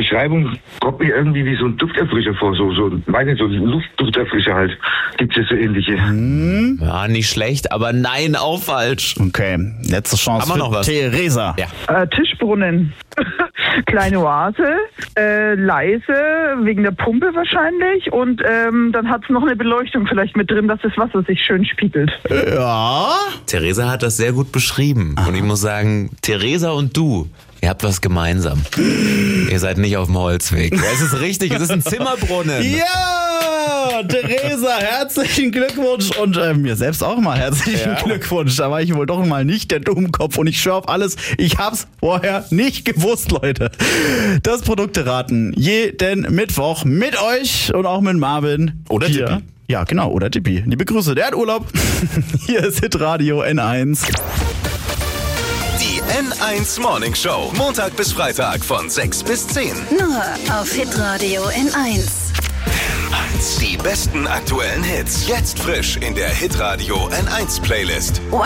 Beschreibung kommt mir irgendwie wie so ein Dufterfrischer vor, so Luftdufterfrischer halt. Gibt es so ähnliche? Ja, nicht schlecht, aber nein, auch falsch. Okay, letzte Chance Haben wir für noch was? Theresa. Ja. Tischbrunnen. Kleine Oase, leise, wegen der Pumpe wahrscheinlich. Und dann hat es noch eine Beleuchtung vielleicht mit drin, dass das Wasser sich schön spiegelt. Ja. Theresa hat das sehr gut beschrieben. Und ich muss sagen, Theresa und du, ihr habt was gemeinsam. Ihr seid nicht auf dem Holzweg. Ja, es ist richtig, es ist ein Zimmerbrunnen. Ja, Theresa, herzlichen Glückwunsch und mir selbst auch mal herzlichen Glückwunsch. Da war ich wohl doch mal nicht der Dummkopf und ich schwöre auf alles, ich hab's vorher nicht gewusst, Leute. Das Produkteraten jeden Mittwoch mit euch und auch mit Marvin. Oder hier. Tippi. Ja, genau, oder Tippi. Liebe Grüße, der hat Urlaub. Hier ist Hitradio N1. Die N1 Morning Show. Montag bis Freitag von 6 bis 10. Nur auf Hitradio N1. Die besten aktuellen Hits. Jetzt frisch in der Hitradio N1 Playlist. Wow.